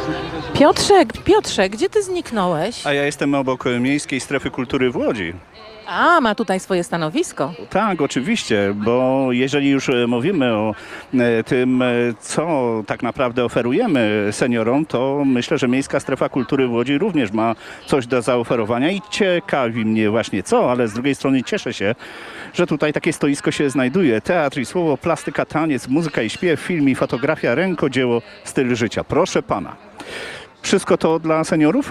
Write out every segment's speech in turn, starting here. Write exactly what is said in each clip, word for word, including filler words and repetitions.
Piotrze, Piotrze, gdzie ty zniknąłeś? A ja jestem obok Miejskiej Strefy Kultury w Łodzi. A, ma tutaj swoje stanowisko. Tak, oczywiście, bo jeżeli już e, mówimy o e, tym, e, co tak naprawdę oferujemy seniorom, to myślę, że Miejska Strefa Kultury w Łodzi również ma coś do zaoferowania i ciekawi mnie właśnie co, ale z drugiej strony cieszę się, że tutaj takie stoisko się znajduje. Teatr i słowo, plastyka, taniec, muzyka i śpiew, film i fotografia, rękodzieło, styl życia. Proszę pana. Wszystko to dla seniorów?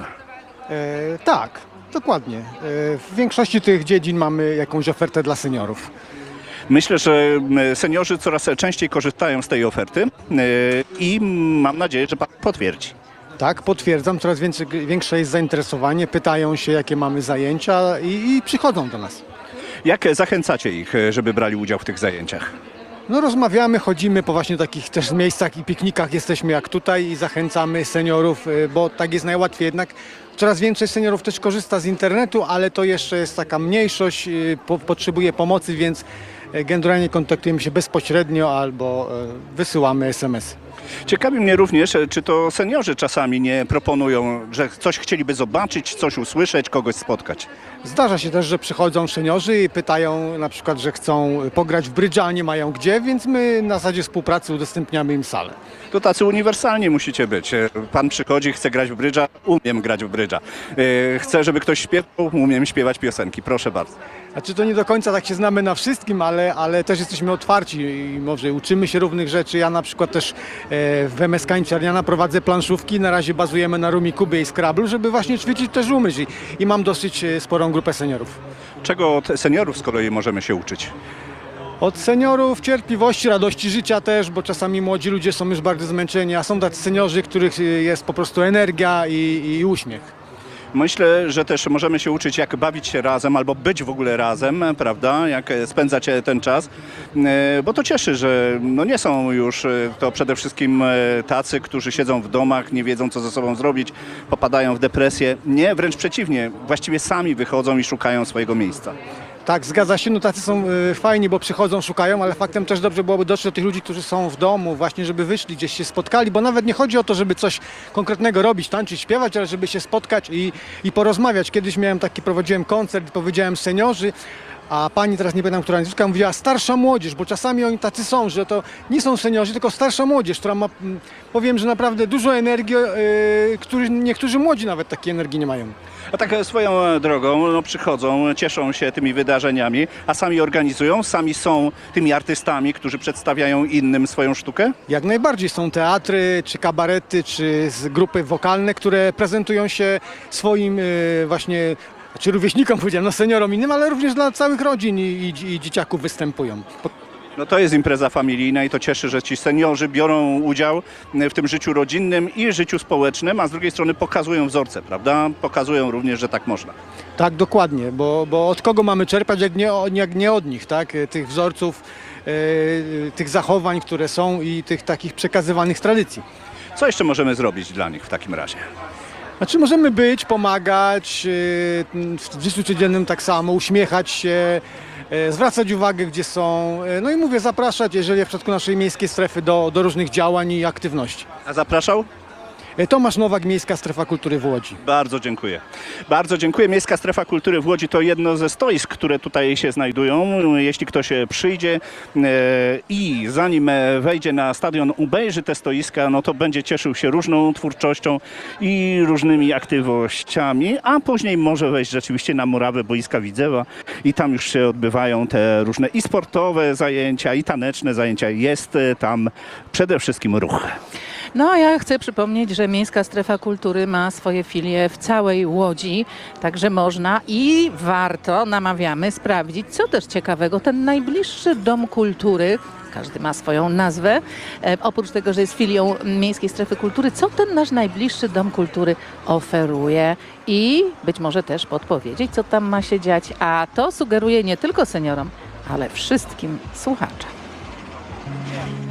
E, tak, dokładnie. E, w większości tych dziedzin mamy jakąś ofertę dla seniorów. Myślę, że seniorzy coraz częściej korzystają z tej oferty yy, i mam nadzieję, że pan potwierdzi. Tak, potwierdzam, coraz więcej, większe jest zainteresowanie, pytają się, jakie mamy zajęcia i, i przychodzą do nas. Jak zachęcacie ich, żeby brali udział w tych zajęciach? No rozmawiamy, chodzimy po właśnie takich też miejscach i piknikach jesteśmy jak tutaj i zachęcamy seniorów, y, bo tak jest najłatwiej jednak. Coraz więcej seniorów też korzysta z internetu, ale to jeszcze jest taka mniejszość, y, po, potrzebuje pomocy, więc y, generalnie kontaktujemy się bezpośrednio albo y, wysyłamy es em esy. Ciekawi mnie również, czy to seniorzy czasami nie proponują, że coś chcieliby zobaczyć, coś usłyszeć, kogoś spotkać. Zdarza się też, że przychodzą seniorzy i pytają na przykład, że chcą pograć w brydża, a nie mają gdzie, więc my na zasadzie współpracy udostępniamy im salę. To tacy uniwersalni musicie być. Pan przychodzi, chce grać w brydża, umiem grać w brydża. Yy, Chce, żeby ktoś śpiewał, umiem śpiewać piosenki. Proszę bardzo. Znaczy to nie do końca tak się znamy na wszystkim, ale, ale też jesteśmy otwarci i może uczymy się różnych rzeczy. Ja na przykład też e, w em es ka Czarniana prowadzę planszówki. Na razie bazujemy na Rumikubie i Scrabble, żeby właśnie ćwiczyć też umysł i, i mam dosyć e, sporą grupę seniorów. Czego od seniorów z kolei możemy się uczyć? Od seniorów cierpliwości, radości życia też, bo czasami młodzi ludzie są już bardzo zmęczeni, a są tacy seniorzy, których jest po prostu energia i, i uśmiech. Myślę, że też możemy się uczyć, jak bawić się razem albo być w ogóle razem, prawda, jak spędzać ten czas, E, bo to cieszy, że no nie są już e, to przede wszystkim e, tacy, którzy siedzą w domach, nie wiedzą, co ze sobą zrobić, popadają w depresję. Nie, wręcz przeciwnie, właściwie sami wychodzą i szukają swojego miejsca. Tak, zgadza się, no tacy są y, fajni, bo przychodzą, szukają, ale faktem też dobrze byłoby dotrzeć do tych ludzi, którzy są w domu, właśnie żeby wyszli, gdzieś się spotkali, bo nawet nie chodzi o to, żeby coś konkretnego robić, tańczyć, śpiewać, ale żeby się spotkać i, i porozmawiać. Kiedyś miałem taki, prowadziłem koncert i powiedziałem seniorzy, a pani, teraz nie pamiętam, która nazwiska, mówiła starsza młodzież, bo czasami oni tacy są, że to nie są seniorzy, tylko starsza młodzież, która ma, mm, powiem, że naprawdę dużo energii, yy, którzy, niektórzy młodzi nawet takiej energii nie mają. A tak swoją drogą no, przychodzą, cieszą się tymi wydarzeniami, a sami organizują, sami są tymi artystami, którzy przedstawiają innym swoją sztukę? Jak najbardziej są teatry, czy kabarety, czy z grupy wokalne, które prezentują się swoim y, właśnie, czy rówieśnikom, powiedziałem, no seniorom innym, ale również dla całych rodzin i, i, i dzieciaków występują. Po- No to jest impreza familijna i to cieszy, że ci seniorzy biorą udział w tym życiu rodzinnym i życiu społecznym, a z drugiej strony pokazują wzorce, prawda? Pokazują również, że tak można. Tak, dokładnie, bo, bo od kogo mamy czerpać, jak nie, o- jak nie od nich, tak? Tych wzorców, y, tych zachowań, które są i tych takich przekazywanych tradycji. Co jeszcze możemy zrobić dla nich w takim razie? Znaczy możemy być, pomagać, yy, w życiu codziennym tak samo, uśmiechać się, yy, zwracać uwagę, gdzie są, yy, no i mówię, zapraszać, jeżeli w przypadku naszej miejskiej strefy, do, do różnych działań i aktywności. A zapraszał? Yy, Tomasz Nowak, Miejska Strefa Kultury w Łodzi. Bardzo dziękuję. Bardzo dziękuję. Miejska Strefa Kultury w Łodzi to jedno ze stoisk, które tutaj się znajdują. Jeśli ktoś przyjdzie e, i zanim wejdzie na stadion, obejrzy te stoiska, no to będzie cieszył się różną twórczością i różnymi aktywnościami, a później może wejść rzeczywiście na murawę boiska Widzewa i tam już się odbywają te różne i sportowe zajęcia, i taneczne zajęcia. Jest e, tam przede wszystkim ruch. No a ja chcę przypomnieć, że Miejska Strefa Kultury ma swoje filie w całej Łodzi, także można i warto, namawiamy, sprawdzić, co też ciekawego, ten najbliższy dom kultury, każdy ma swoją nazwę, e, oprócz tego, że jest filią Miejskiej Strefy Kultury, co ten nasz najbliższy dom kultury oferuje i być może też podpowiedzieć, co tam ma się dziać, a to sugeruje nie tylko seniorom, ale wszystkim słuchaczom.